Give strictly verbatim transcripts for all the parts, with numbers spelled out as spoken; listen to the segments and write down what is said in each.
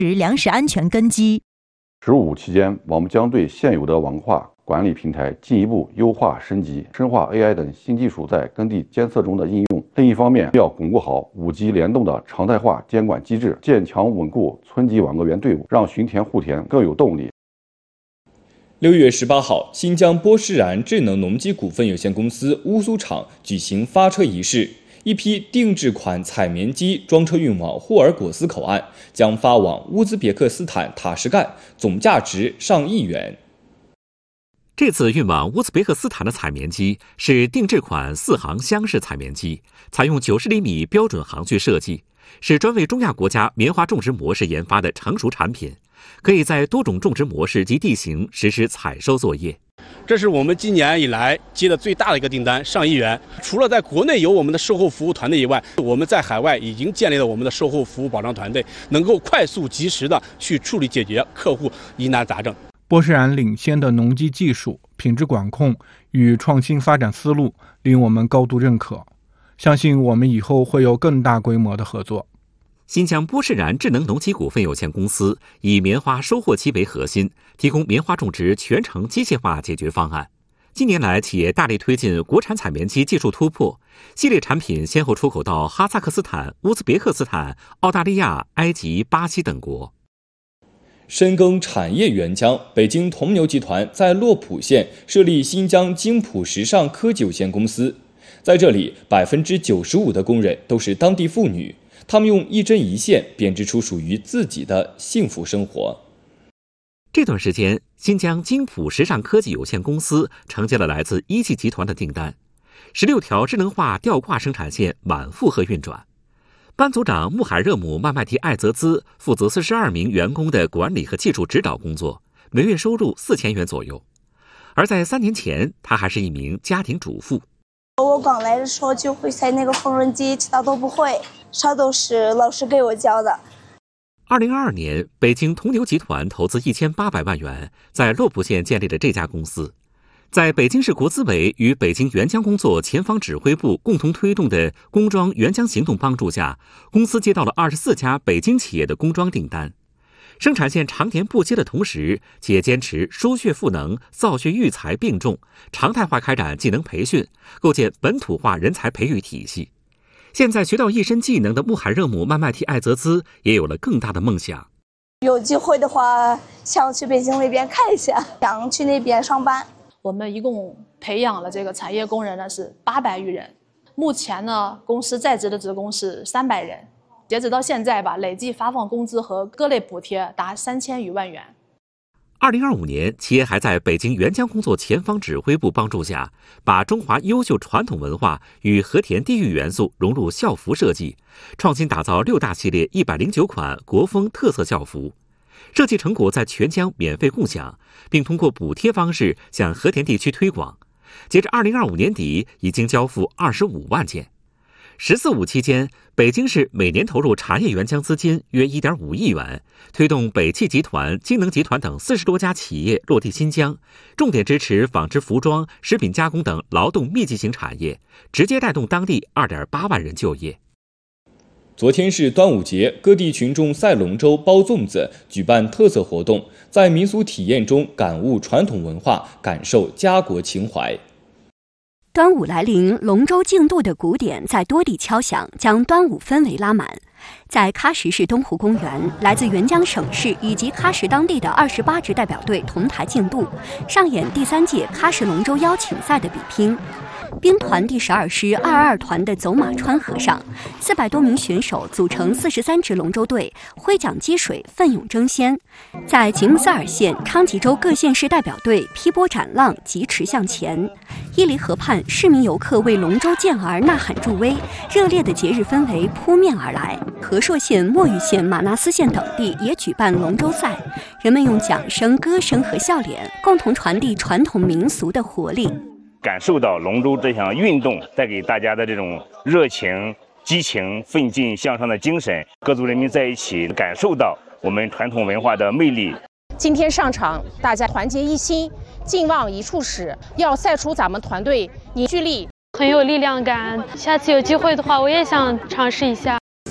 是粮食安全根基。 十五期间，我们将对现有的网化管理平台进一步优化升级，深化 A I 等新技术在耕地监测中的应用。另一方面，要巩固好五 G 联动的常态化监管机制，建强稳固村级网格员队伍，让巡田护田更有动力。 六月十八号，新疆波诗然智能农机股份有限公司乌苏厂举行发车仪式，一批定制款采棉机装车运往霍尔果斯口岸，将发往乌兹别克斯坦塔什干，总价值上亿元。 这次运往乌兹别克斯坦的采棉机是定制款四行箱式采棉机，采用九十厘米标准行距设计，是专为中亚国家棉花种植模式研发的成熟产品，可以在多种种植模式及地形实施采收作业。 这是我们今年以来接的最大的一个订单，上亿元。除了在国内有我们的售后服务团队以外，我们在海外已经建立了我们的售后服务保障团队，能够快速及时的去处理解决客户疑难杂症。 波诗然领先的农机技术、品质管控与创新发展思路令我们高度认可，相信我们以后会有更大规模的合作。 新疆波诗然智能农机股份有限公司以棉花收获期为核心，提供棉花种植全程机械化解决方案。近年来，企业大力推进国产采棉机技术突破，系列产品先后出口到哈萨克斯坦、乌兹别克斯坦、澳大利亚、埃及、巴西等国。 深耕产业援疆，北京铜牛集团在洛浦县设立新疆精普时尚科技有限公司。在这里，百分之九十五的工人都是当地妇女，她们用一针一线编织出属于自己的幸福生活。 这段时间，新疆精普时尚科技有限公司承接了来自一汽集团的订单，十六条智能化吊挂生产线满负荷运转。班组长穆海热姆曼麦提艾泽兹负责四十二名员工的管理和技术指导工作，每月收入四千元左右。而在三年前，他还是一名家庭主妇。 我刚来的时候就会踩那个缝纫机，其他都不会，啥都是老师给我教的。 二零二二年，北京铜牛集团投资一千八百万元，在洛浦县建立了这家公司。在北京市国资委与北京援疆工作前方指挥部共同推动的工装援疆行动帮助下，公司接到了二十四家北京企业的工装订单。生产线常年不歇的同时，企业坚持输血赋能、造血育才并重，常态化开展技能培训，构建本土化人才培育体系。现在学到一身技能的穆海热姆曼麦提艾泽兹也有了更大的梦想。 有机会的话，想去北京那边看一下，想去那边上班。 我们一共培养了这个产业工人呢是八百余人，目前呢公司在职的职工是三百人，截止到现在吧，累计发放工资和各类补贴达三千余万元。 二零二五年，企业还在北京援疆工作前方指挥部帮助下，把中华优秀传统文化与和田地域元素融入校服设计，创新打造六大系列一百零九款国风特色校服。设计成果在全疆免费共享，并通过补贴方式向和田地区推广。截至二零二五年底，已经交付二十五万件。十四五期间，北京市每年投入产业援疆资金约一点五亿元，推动北汽集团、京能集团等四十多家企业落地新疆，重点支持纺织服装、食品加工等劳动密集型产业，直接带动当地二点八万人就业。 昨天是端午节，各地群众赛龙舟、包粽子，举办特色活动，在民俗体验中感悟传统文化，感受家国情怀。 端午来临，龙舟竞渡的鼓点在多地敲响，将端午氛围拉满。在喀什市东湖公园，来自援疆省市以及喀什当地的二十八支代表队同台竞渡，上演第三届喀什龙舟邀请赛的比拼。兵团第十二师二二团的走马川河上，四百多名选手组成四十三支龙舟队，挥桨击水，奋勇争先。在吉木斯尔县、昌吉州各县市代表队劈波斩浪，疾驰向前。伊犁河畔，市民游客为龙舟健儿呐喊助威，热烈的节日氛围扑面而来。和硕县、墨玉县、马纳斯县等地也举办龙舟赛，人们用桨声、歌声和笑脸，共同传递传统民俗的活力。 感受到龙舟这项运动带给大家的这种热情、激情、奋进向上的精神，各族人民在一起，感受到我们传统文化的魅力。 今天上场，大家团结一心，劲往一处使，要赛出咱们团队凝聚力， 很有力量感。下次有机会的话，我也想尝试一下。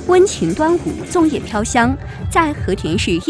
温情端午，粽叶飘香，在和田市